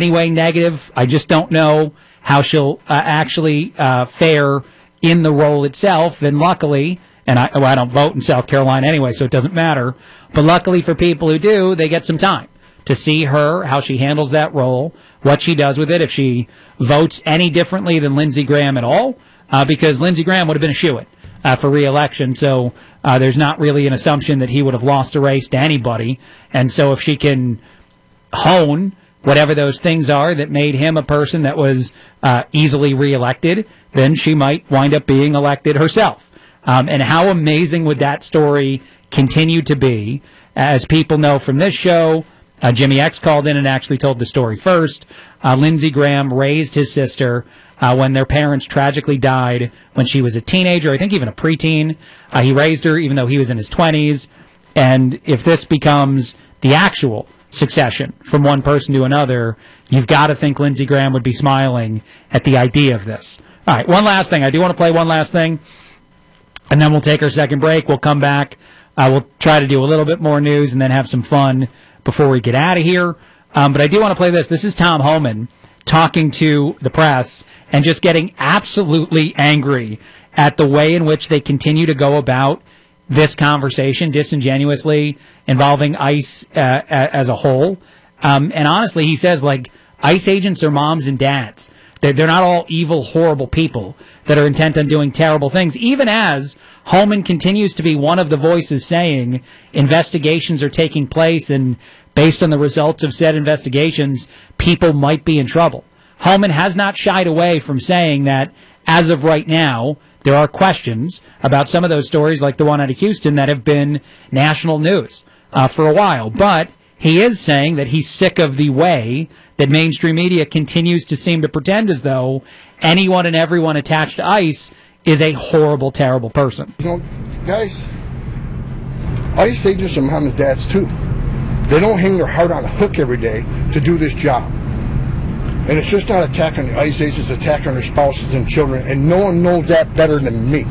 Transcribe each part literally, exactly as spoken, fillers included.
any way negative. I just don't know how she'll uh, actually uh, fare in the role itself. And luckily, and I, well, I don't vote in South Carolina anyway, so it doesn't matter. But luckily for people who do, they get some time to see her, how she handles that role, what she does with it, if she votes any differently than Lindsey Graham at all, uh, because Lindsey Graham would have been a shoo-in uh, for re-election. So uh, there's not really an assumption that he would have lost a race to anybody. And so if she can hone whatever those things are that made him a person that was uh, easily reelected, then she might wind up being elected herself. Um, and how amazing would that story continue to be? As people know from this show, uh, Jimmy X called in and actually told the story first. Uh, Lindsey Graham raised his sister uh, when their parents tragically died when she was a teenager, I think even a preteen. Uh, he raised her even though he was in his twenties. And if this becomes the actual succession from one person to another, you've got to think Lindsey Graham would be smiling at the idea of this. All right, one last thing. I do want to play one last thing, and then we'll take our second break. We'll come back. Uh, we'll try to do a little bit more news and then have some fun before we get out of here. Um, but I do want to play this. This is Tom Homan talking to the press and just getting absolutely angry at the way in which they continue to go about this conversation disingenuously involving ICE uh, as a whole. Um, and honestly, he says, like, ICE agents are moms and dads. They're, they're not all evil, horrible people that are intent on doing terrible things, even as Homan continues to be one of the voices saying investigations are taking place and based on the results of said investigations, people might be in trouble. Homan has not shied away from saying that as of right now, there are questions about some of those stories, like the one out of Houston, that have been national news uh, for a while. But he is saying that he's sick of the way that mainstream media continues to seem to pretend as though anyone and everyone attached to ICE is a horrible, terrible person. You know, guys, ICE agents are mom and dads too. They don't hang their heart on a hook every day to do this job. And it's just not attack on the ICE agents, attack on their spouses and children, and no one knows that better than me.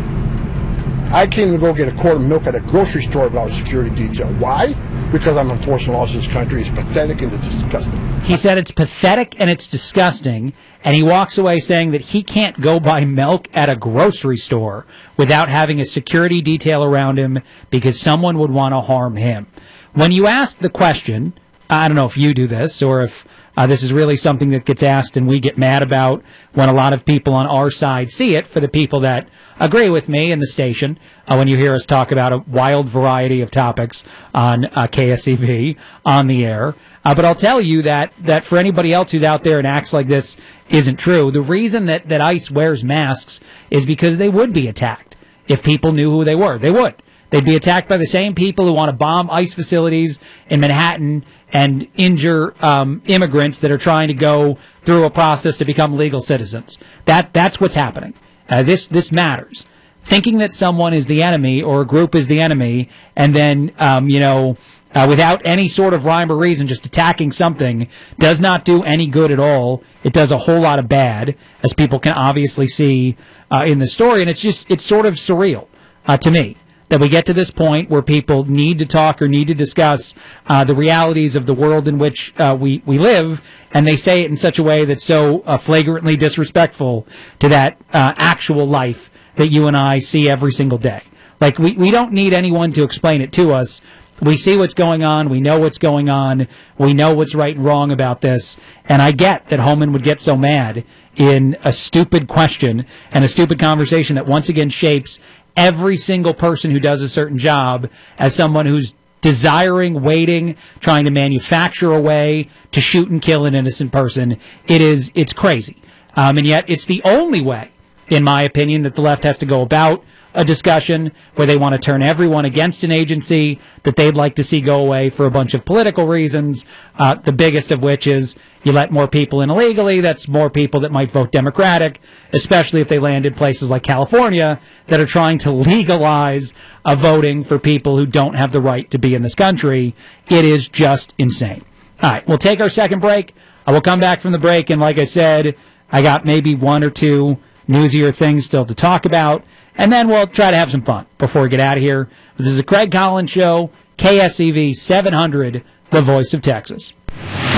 I came to go get a quart of milk at a grocery store without a security detail. Why? Because I'm enforcing laws in this country. It's pathetic and it's disgusting. He said it's pathetic and it's disgusting, and he walks away saying that he can't go buy milk at a grocery store without having a security detail around him because someone would want to harm him. When you ask the question, I don't know if you do this or if Uh, this is really something that gets asked and we get mad about when a lot of people on our side see it. For the people that agree with me in the station, uh, when you hear us talk about a wild variety of topics on uh, K S E V on the air. Uh, but I'll tell you that, that for anybody else who's out there and acts like this isn't true, the reason that, that ICE wears masks is because they would be attacked if people knew who they were. They would. They'd be attacked by the same people who want to bomb ICE facilities in Manhattan and injure um, immigrants that are trying to go through a process to become legal citizens. That that's what's happening. Uh, this this matters. Thinking that someone is the enemy or a group is the enemy, and then um, you know, uh, without any sort of rhyme or reason, just attacking something does not do any good at all. It does a whole lot of bad, as people can obviously see uh, in the story, and it's just it's sort of surreal uh, to me that we get to this point where people need to talk or need to discuss uh, the realities of the world in which uh, we, we live, and they say it in such a way that's so uh, flagrantly disrespectful to that uh, actual life that you and I see every single day. Like, we, we don't need anyone to explain it to us. We see what's going on. We know what's going on. We know what's right and wrong about this. And I get that Homan would get so mad in a stupid question and a stupid conversation that once again shapes every single person who does a certain job as someone who's desiring, waiting, trying to manufacture a way to shoot and kill an innocent person. It is, it's crazy. Um, and yet it's the only way, in my opinion, that the left has to go about a discussion where they want to turn everyone against an agency that they'd like to see go away for a bunch of political reasons, uh, the biggest of which is you let more people in illegally. That's more people that might vote Democratic, especially if they land in places like California that are trying to legalize uh, voting for people who don't have the right to be in this country. It is just insane. All right, we'll take our second break. I will come back from the break, and like I said, I got maybe one or two newsier things still to talk about. And then we'll try to have some fun before we get out of here. This is a Craig Collins Show, K S E V seven hundred, the voice of Texas.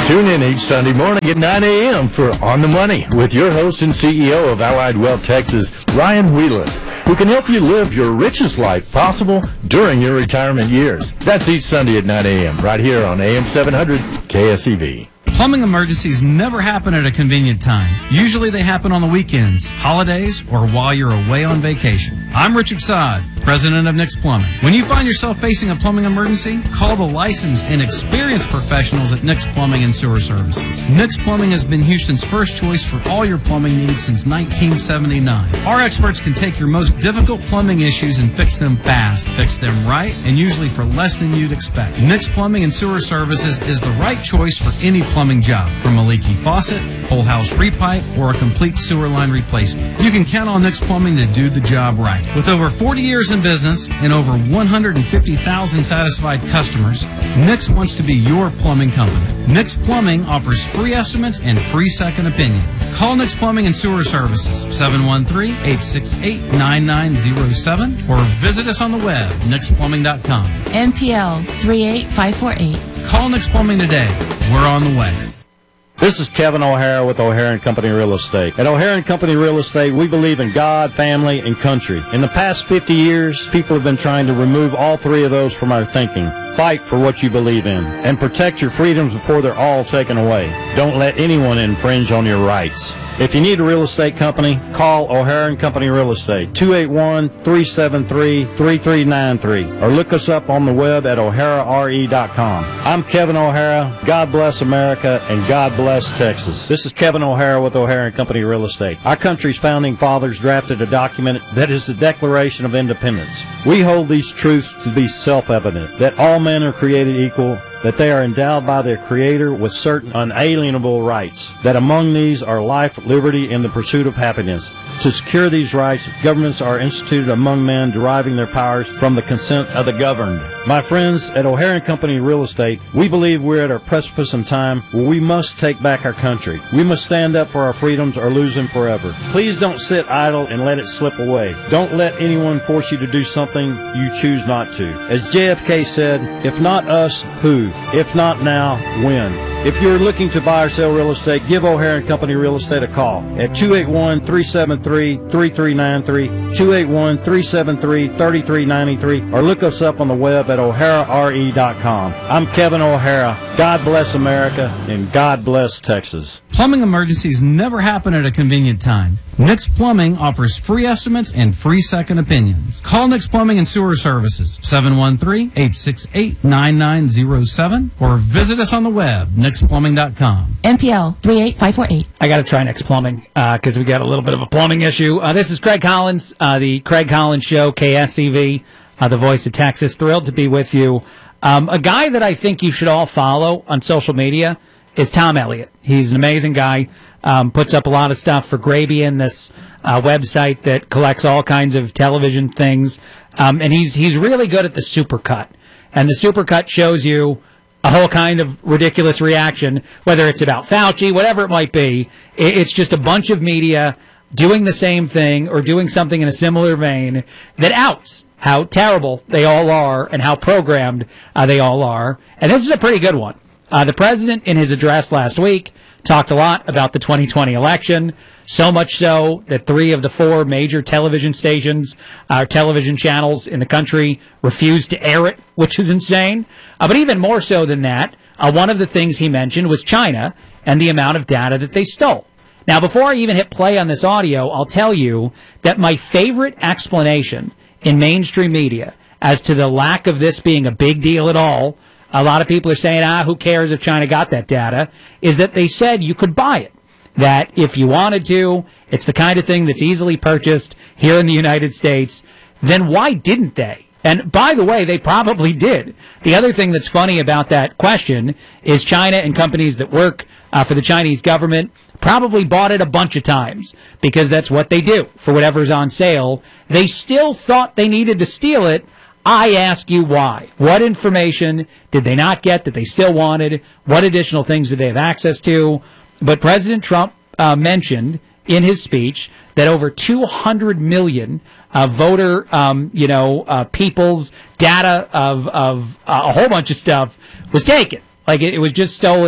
Tune in each Sunday morning at nine a.m. for On the Money with your host and C E O of Allied Wealth Texas, Ryan Wheeler, who can help you live your richest life possible during your retirement years. That's each Sunday at nine a.m. right here on A M seven hundred K S E V. Plumbing emergencies never happen at a convenient time. Usually they happen on the weekends, holidays, or while you're away on vacation. I'm Richard Sod, president of Nick's Plumbing. When you find yourself facing a plumbing emergency, call the licensed and experienced professionals at Nick's Plumbing and Sewer Services. Nick's Plumbing has been Houston's first choice for all your plumbing needs since nineteen seventy-nine. Our experts can take your most difficult plumbing issues and fix them fast, fix them right, and usually for less than you'd expect. Nick's Plumbing and Sewer Services is the right choice for any plumbing job, from a leaky faucet, whole house repipe, or a complete sewer line replacement. You can count on Nick's Plumbing to do the job right. With over forty years in business and over one hundred fifty thousand satisfied customers, Nick's wants to be your plumbing company. Nick's Plumbing offers free estimates and free second opinions. Call Nick's Plumbing and Sewer Services, seven one three, eight six eight, nine nine zero seven, or visit us on the web, nix plumbing dot com. M P L three eight five four eight. Call Nick's Plumbing today. We're on the way. This is Kevin O'Hara with O'Hara and Company Real Estate. At O'Hara and Company Real Estate, we believe in God, family, and country. In the past fifty years, people have been trying to remove all three of those from our thinking. Fight for what you believe in and protect your freedoms before they're all taken away. Don't let anyone infringe on your rights. If you need a real estate company, call O'Hara and Company Real Estate, two eight one, three seven three, three three nine three, or look us up on the web at o'hara r e dot com. I'm Kevin O'Hara. God bless America, and God bless Texas. This is Kevin O'Hara with O'Hara and Company Real Estate. Our country's founding fathers drafted a document that is the Declaration of Independence. We hold these truths to be self-evident, that all men are created equal, that they are endowed by their Creator with certain unalienable rights, that among these are life, liberty, and the pursuit of happiness. To secure these rights, governments are instituted among men, deriving their powers from the consent of the governed. My friends, at O'Hara and Company Real Estate, we believe we're at a precipice in time where we must take back our country. We must stand up for our freedoms or lose them forever. Please don't sit idle and let it slip away. Don't let anyone force you to do something you choose not to. As J F K said, if not us, who? If not now, when? If you're looking to buy or sell real estate, give O'Hara and Company Real Estate a call at two eight one, three seven three, three three nine three, two eight one, three seven three, three three nine three, or look us up on the web at o'hara r e dot com. I'm Kevin O'Hara. God bless America, and God bless Texas. Plumbing emergencies never happen at a convenient time. Nick's Plumbing offers free estimates and free second opinions. Call Nick's Plumbing and Sewer Services, seven one three, eight six eight, nine nine zero seven, or visit us on the web, nix plumbing dot com. M P L three eight five four eight. I got to try Nick's Plumbing because uh, we got a little bit of a plumbing issue. Uh, this is Craig Collins, uh, the Craig Collins Show, K S E V, uh, the voice of Texas. Thrilled to be with you. Um, a guy that I think you should all follow on social media is Tom Elliott. He's an amazing guy. Um, puts up a lot of stuff for Grabian, this uh, website that collects all kinds of television things. Um, and he's he's really good at the supercut. And the supercut shows you a whole kind of ridiculous reaction, whether it's about Fauci, whatever it might be. It, it's just a bunch of media doing the same thing or doing something in a similar vein that outs how terrible they all are and how programmed uh, they all are. And this is a pretty good one. Uh, the president, in his address last week, talked a lot about the twenty twenty election, so much so that three of the four major television stations, uh, television channels in the country refused to air it, which is insane. Uh, but even more so than that, uh, one of the things he mentioned was China and the amount of data that they stole. Now, before I even hit play on this audio, I'll tell you that my favorite explanation in mainstream media as to the lack of this being a big deal at all, a lot of people are saying, ah, who cares if China got that data, is that they said you could buy it. That if you wanted to, it's the kind of thing that's easily purchased here in the United States. Then why didn't they? And by the way, they probably did. The other thing that's funny about that question is China and companies that work uh, for the Chinese government probably bought it a bunch of times because that's what they do for whatever's on sale. They still thought they needed to steal it. I ask you why. What information did they not get that they still wanted? What additional things did they have access to? But President Trump uh, mentioned in his speech that over two hundred million uh, voter, um, you know, uh, people's data of, of uh, a whole bunch of stuff was taken. Like it, it was just stolen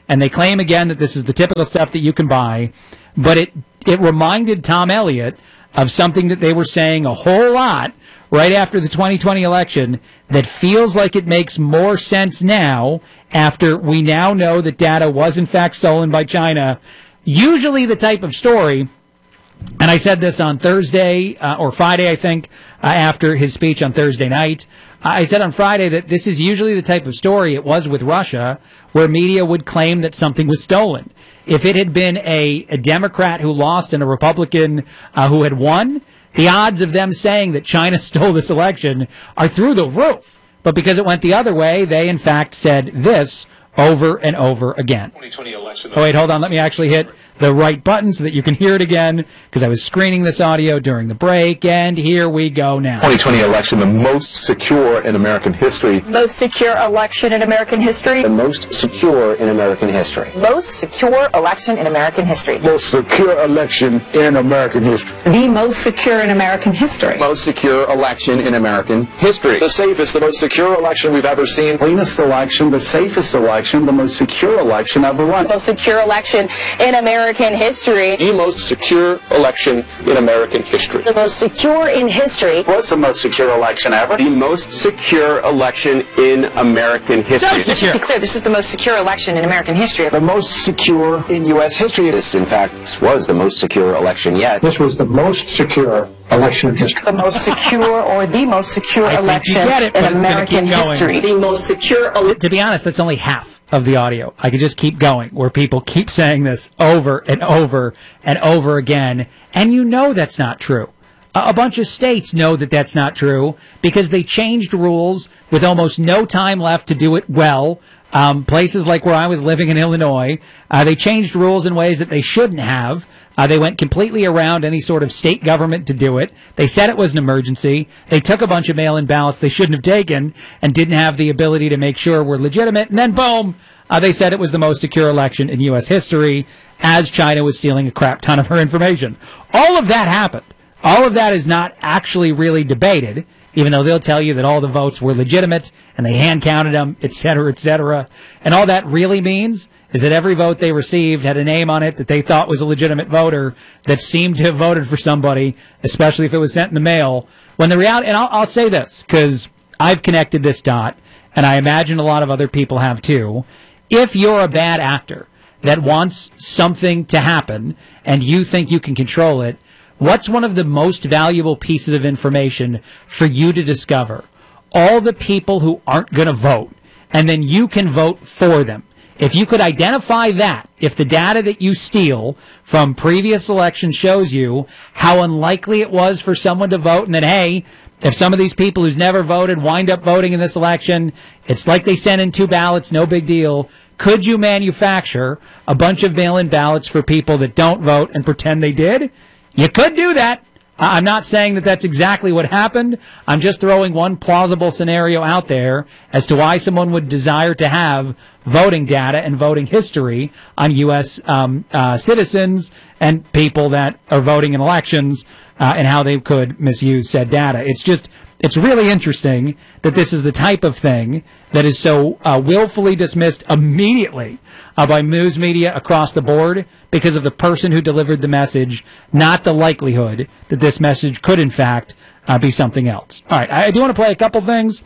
and they claim again that this is the typical stuff that you can buy, but it it reminded Tom Elliott of something that they were saying a whole lot right after the twenty twenty election that feels like it makes more sense now after we now know that data was in fact stolen by China. Usually the type of story, and I said this on Thursday uh, or Friday, I think, uh, after his speech on Thursday night. I said on Friday that this is usually the type of story it was with Russia, where media would claim that something was stolen. If it had been a, a Democrat who lost and a Republican uh, who had won, the odds of them saying that China stole this election are through the roof. But because it went the other way, they in fact said this over and over again. twenty twenty election. Oh, wait, hold on. Let me actually hit the right button so that you can hear it again, because I was screening this audio during the break, and here we go now. twenty twenty election, the most secure in American history. Most secure election in American history. The most secure in American history. Most secure election in American history. Most secure election in American history. The most secure in American history. Most secure election in American history. The safest, the most secure election we've ever seen. Cleanest election, the safest election, the most secure election ever won. Most secure election in American history. The most secure election in American history. The most secure in history. What's the most secure election ever? The most secure election in American history. So, just to be clear, this is the most secure election in American history. The most secure in U S history. This, in fact, was the most secure election yet. This was the most secure election in history. The most secure or the most secure I election it, in American history. The most secure election. To be honest, that's only half of the audio. I could just keep going, where people keep saying this over and over and over again, and you know that's not true. A bunch of states know that that's not true because they changed rules with almost no time left to do it well. Um, places like where I was living in Illinois, uh, they changed rules in ways that they shouldn't have. Uh, they went completely around any sort of state government to do it. They said it was an emergency. They took a bunch of mail-in ballots they shouldn't have taken and didn't have the ability to make sure were legitimate. And then, boom, uh, they said it was the most secure election in U S history as China was stealing a crap ton of her information. All of that happened. All of that is not actually really debated, even though they'll tell you that all the votes were legitimate and they hand-counted them, et cetera, et cetera. And all that really means is that every vote they received had a name on it that they thought was a legitimate voter that seemed to have voted for somebody, especially if it was sent in the mail. When the reality, and I'll, I'll say this, because I've connected this dot, and I imagine a lot of other people have too. If you're a bad actor that wants something to happen and you think you can control it, what's one of the most valuable pieces of information for you to discover? All the people who aren't going to vote, and then you can vote for them. If you could identify that, if the data that you steal from previous elections shows you how unlikely it was for someone to vote, and then, hey, if some of these people who's never voted wind up voting in this election, it's like they sent in two ballots, no big deal. Could you manufacture a bunch of mail-in ballots for people that don't vote and pretend they did? You could do that. I'm not saying that that's exactly what happened. I'm just throwing one plausible scenario out there as to why someone would desire to have voting data and voting history on U S um, uh, citizens and people that are voting in elections uh, and how they could misuse said data. It's just, it's really interesting that this is the type of thing that is so uh, willfully dismissed immediately uh, by news media across the board because of the person who delivered the message, not the likelihood that this message could, in fact, uh, be something else. All right, I do want to play a couple things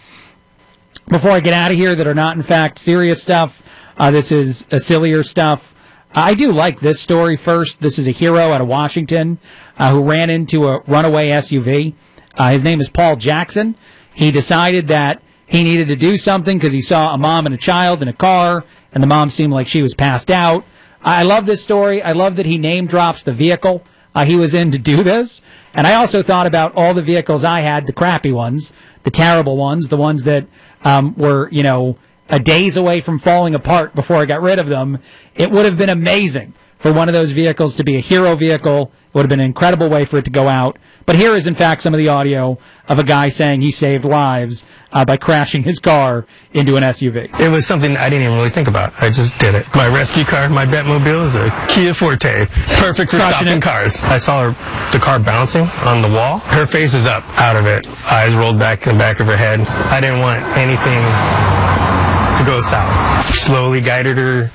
before I get out of here that are not, in fact, serious stuff. Uh, this is uh, sillier stuff. I do like this story first. This is a hero out of Washington uh, who ran into a runaway S U V. Uh, his name is Paul Jackson. He decided that he needed to do something because he saw a mom and a child in a car, and the mom seemed like she was passed out. I love this story. I love that he name drops the vehicle uh, he was in to do this. And I also thought about all the vehicles I had, the crappy ones, the terrible ones, the ones that um, were, you know, a days away from falling apart before I got rid of them. It would have been amazing for one of those vehicles to be a hero vehicle. It would have been an incredible way for it to go out. But here is, in fact, some of the audio of a guy saying he saved lives uh, by crashing his car into an S U V. It was something I didn't even really think about. I just did it. My rescue car, my Batmobile, is a Kia Forte. Perfect for Crushing stopping it. cars. I saw her, the car bouncing on the wall. Her face is up out of it. Eyes rolled back in the back of her head. I didn't want anything to go south. Slowly guided her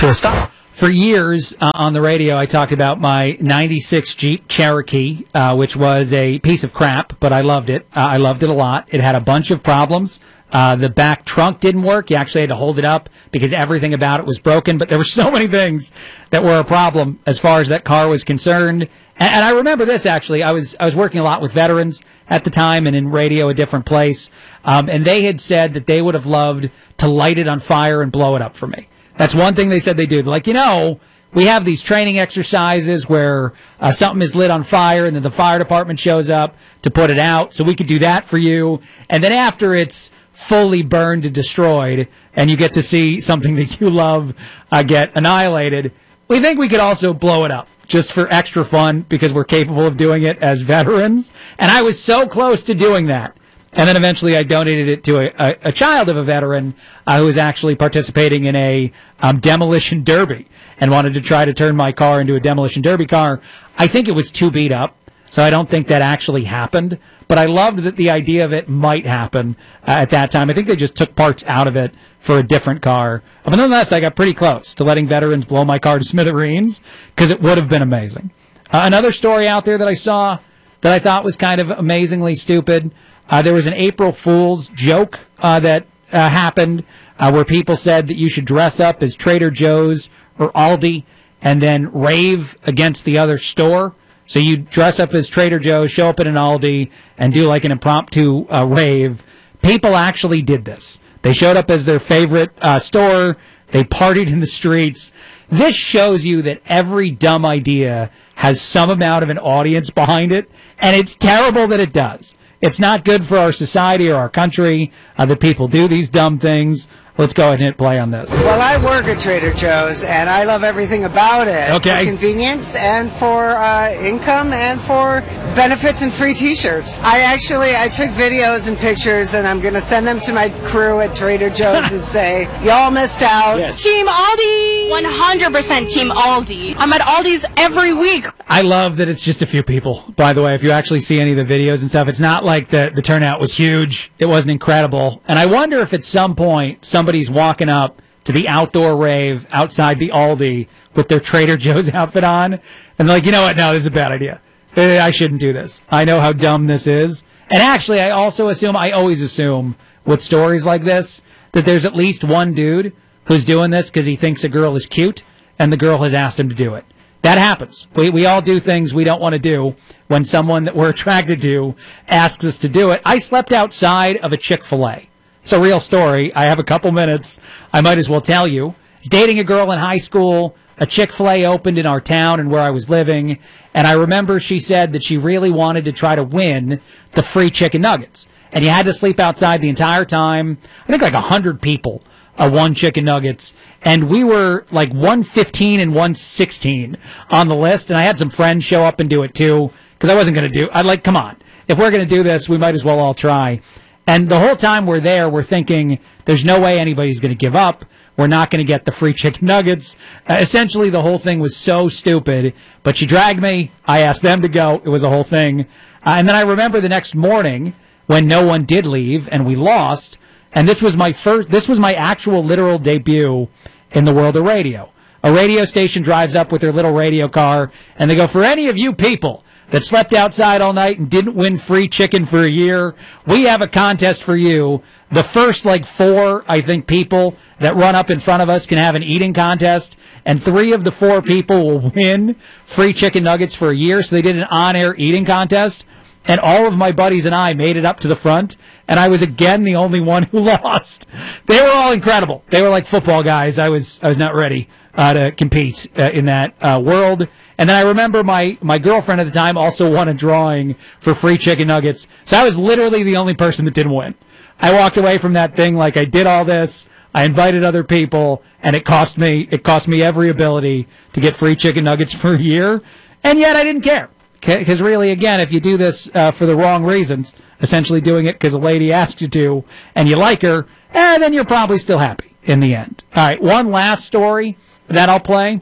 to a stop. For years uh, on the radio, I talked about my ninety-six Jeep Cherokee, uh, which was a piece of crap, but I loved it. Uh, I loved it a lot. It had a bunch of problems. Uh, the back trunk didn't work. You actually had to hold it up because everything about it was broken. But there were so many things that were a problem as far as that car was concerned. And, and I remember this, actually. I was I was working a lot with veterans at the time and in radio, a different place. Um, and they had said that they would have loved to light it on fire and blow it up for me. That's one thing they said they do. They're like, you know, we have these training exercises where uh, something is lit on fire and then the fire department shows up to put it out. So we could do that for you. And then after it's fully burned and destroyed and you get to see something that you love uh, get annihilated, we think we could also blow it up just for extra fun because we're capable of doing it as veterans. And I was so close to doing that. And then eventually I donated it to a, a, a child of a veteran uh, who was actually participating in a um, demolition derby and wanted to try to turn my car into a demolition derby car. I think it was too beat up, so I don't think that actually happened. But I loved that the idea of it might happen uh, at that time. I think they just took parts out of it for a different car. But nonetheless, I got pretty close to letting veterans blow my car to smithereens because it would have been amazing. Uh, another story out there that I saw that I thought was kind of amazingly stupid. Uh, there was an April Fool's joke uh, that uh, happened uh, where people said that you should dress up as Trader Joe's or Aldi and then rave against the other store. So you dress up as Trader Joe's, show up at an Aldi, and do like an impromptu uh, rave. People actually did this. They showed up as their favorite uh, store. They partied in the streets. This shows you that every dumb idea has some amount of an audience behind it, and it's terrible that it does. It's not good for our society or our country uh, that people do these dumb things. Let's go ahead and hit play on this. Well, I work at Trader Joe's, and I love everything about it. Okay. For convenience, and for uh, income, and for benefits and free T-shirts. I actually, I took videos and pictures, and I'm going to send them to my crew at Trader Joe's and say, y'all missed out. Yes. Team Aldi! one hundred percent Team Aldi. I'm at Aldi's every week. I love that it's just a few people, by the way. If you actually see any of the videos and stuff, it's not like the, the turnout was huge. It wasn't incredible. And I wonder if at some point somebody's walking up to the outdoor rave outside the Aldi with their Trader Joe's outfit on, and they're like, you know what, no, this is a bad idea. I shouldn't do this. I know how dumb this is. And actually, I also assume, I always assume with stories like this, that there's at least one dude who's doing this because he thinks a girl is cute, and the girl has asked him to do it. That happens. We we all do things we don't want to do when someone that we're attracted to asks us to do it. I slept outside of a Chick-fil-A. It's a real story. I have a couple minutes. I might as well tell you. I was dating a girl in high school. A Chick-fil-A opened in our town and where I was living. And I remember she said that she really wanted to try to win the free chicken nuggets. And you had to sleep outside the entire time. I think like one hundred people uh, won chicken nuggets. And we were like one fifteen and one sixteen on the list. And I had some friends show up and do it too because I wasn't going to do I'd like, come on. If we're going to do this, we might as well all try. And the whole time we're there, we're thinking, there's no way anybody's going to give up. We're not going to get the free chicken nuggets. Uh, essentially, the whole thing was so stupid. But she dragged me. I asked them to go. It was a whole thing. Uh, and then I remember the next morning when no one did leave and we lost. And this was my first, this was my actual literal debut in the world of radio. A radio station drives up with their little radio car and they go, for any of you people that slept outside all night and didn't win free chicken for a year, we have a contest for you. The first, like, four, I think, people that run up in front of us can have an eating contest, and three of the four people will win free chicken nuggets for a year. So they did an on-air eating contest, and all of my buddies and I made it up to the front, and I was, again, the only one who lost. They were all incredible. They were like football guys. I was I was not ready uh, to compete uh, in that uh, world. And then I remember my, my girlfriend at the time also won a drawing for free chicken nuggets. So I was literally the only person that didn't win. I walked away from that thing like I did all this. I invited other people, and it cost me it cost me every ability to get free chicken nuggets for a year. And yet I didn't care. Because really, again, if you do this uh, for the wrong reasons, essentially doing it because a lady asked you to, and you like her, eh, then you're probably still happy in the end. All right, one last story that I'll play.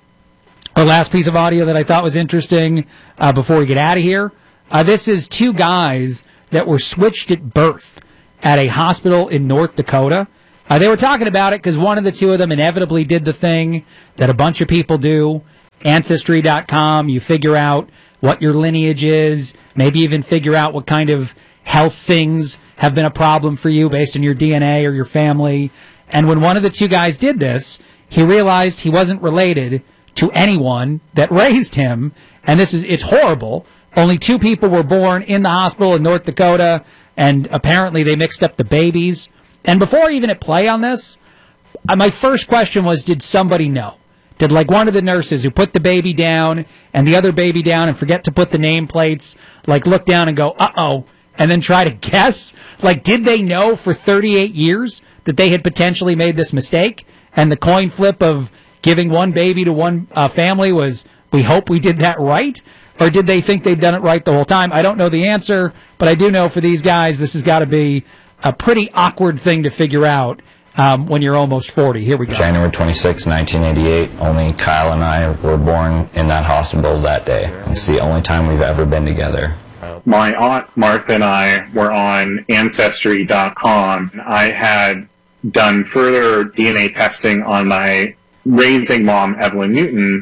Our last piece of audio that I thought was interesting uh, before we get out of here. Uh, this is two guys that were switched at birth at a hospital in North Dakota. Uh, they were talking about it because one of the two of them inevitably did the thing that a bunch of people do. Ancestry dot com, you figure out what your lineage is, maybe even figure out what kind of health things have been a problem for you based on your D N A or your family. And when one of the two guys did this, he realized he wasn't related to anyone that raised him. And this is, it's horrible. Only two people were born in the hospital in North Dakota, and apparently they mixed up the babies. And before I even hit play on this, uh, my first question was, did somebody know? Did like one of the nurses who put the baby down and the other baby down and forget to put the nameplates, like look down and go, uh-oh, and then try to guess? Like, did they know for thirty-eight years that they had potentially made this mistake? And the coin flip of giving one baby to one uh, family was, we hope we did that right? Or did they think they'd done it right the whole time? I don't know the answer, but I do know for these guys, this has got to be a pretty awkward thing to figure out um, when you're almost forty. Here we go. January twenty-sixth, nineteen eighty-eight, only Kyle and I were born in that hospital that day. It's the only time we've ever been together. My aunt Martha and I were on Ancestry dot com. I had done further D N A testing on my raising mom, Evelyn Newton,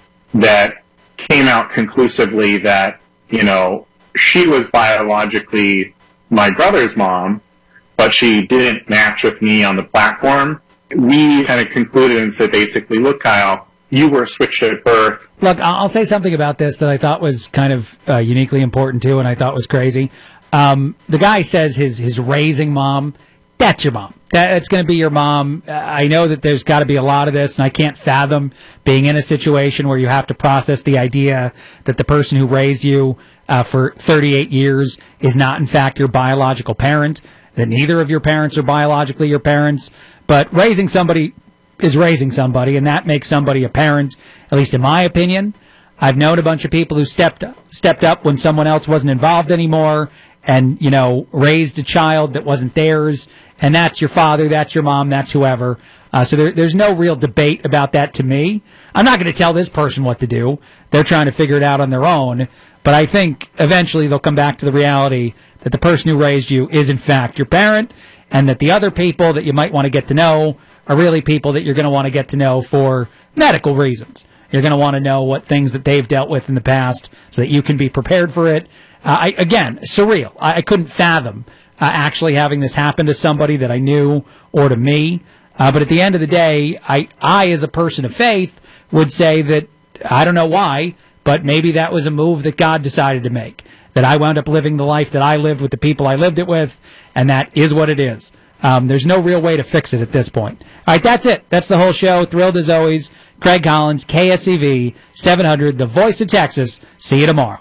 that came out conclusively that, you know, she was biologically my brother's mom, but she didn't match with me on the platform. We kind of concluded and said basically, look, Kyle, you were switched at birth. Look, I'll say something about this that I thought was kind of uh, uniquely important, too, and I thought was crazy. Um, the guy says his, his raising mom, that's your mom. That, it's going to be your mom. Uh, I know that there's got to be a lot of this, and I can't fathom being in a situation where you have to process the idea that the person who raised you uh, for thirty-eight years is not, in fact, your biological parent, that neither of your parents are biologically your parents. But raising somebody is raising somebody, and that makes somebody a parent, at least in my opinion. I've known a bunch of people who stepped stepped up when someone else wasn't involved anymore and, you know, raised a child that wasn't theirs, and that's your father, that's your mom, that's whoever. Uh, so there, there's no real debate about that to me. I'm not going to tell this person what to do. They're trying to figure it out on their own. But I think eventually they'll come back to the reality that the person who raised you is, in fact, your parent, and that the other people that you might want to get to know are really people that you're going to want to get to know for medical reasons. You're going to want to know what things that they've dealt with in the past so that you can be prepared for it. Uh, I, again, surreal. I, I couldn't fathom uh, actually having this happen to somebody that I knew or to me. Uh, but at the end of the day, I, I, as a person of faith, would say that, I don't know why, but maybe that was a move that God decided to make. That I wound up living the life that I lived with the people I lived it with, and that is what it is. Um, there's no real way to fix it at this point. All right, that's it. That's the whole show. Thrilled as always. Craig Collins, K S E V seven hundred, the voice of Texas. See you tomorrow.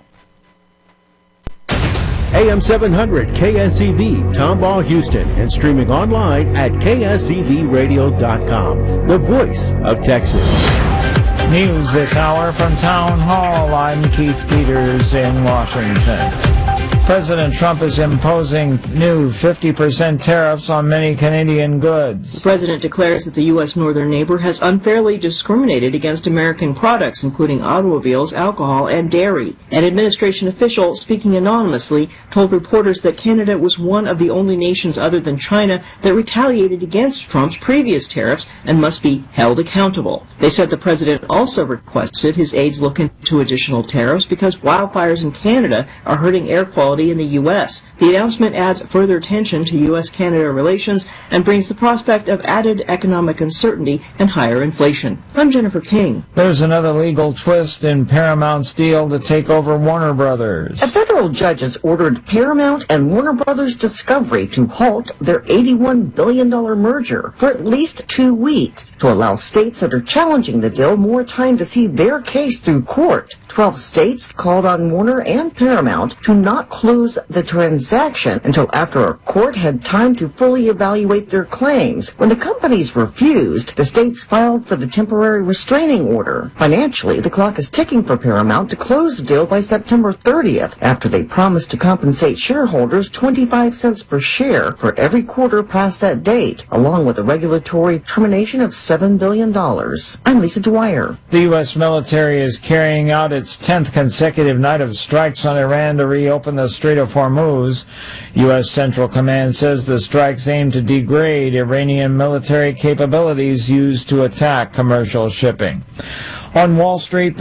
A M seven hundred K S E V, Tomball, Houston, and streaming online at K S E V radio dot com, the voice of Texas. News this hour from Town Hall. I'm Keith Peters in Washington. President Trump is imposing new fifty percent tariffs on many Canadian goods. The president declares that the U S northern neighbor has unfairly discriminated against American products, including automobiles, alcohol, and dairy. An administration official, speaking anonymously, told reporters that Canada was one of the only nations other than China that retaliated against Trump's previous tariffs and must be held accountable. They said the president also requested his aides look into additional tariffs because wildfires in Canada are hurting air quality in the U S. The announcement adds further tension to U S Canada relations and brings the prospect of added economic uncertainty and higher inflation. I'm Jennifer King. There's another legal twist in Paramount's deal to take over Warner Brothers. A federal judge has ordered Paramount and Warner Brothers Discovery to halt their eighty-one billion dollars merger for at least two weeks to allow states that are challenging the deal more time to see their case through court. Twelve states called on Warner and Paramount to not close the transaction until after a court had time to fully evaluate their claims. When the companies refused, the states filed for the temporary restraining order. Financially, the clock is ticking for Paramount to close the deal by September thirtieth, after they promised to compensate shareholders twenty-five cents per share for every quarter past that date, along with a regulatory termination of seven billion dollars. I'm Lisa Dwyer. The U S military is carrying out its tenth consecutive night of strikes on Iran to reopen the Strait of Hormuz. U S Central Command says the strikes aim to degrade Iranian military capabilities used to attack commercial shipping. On Wall Street,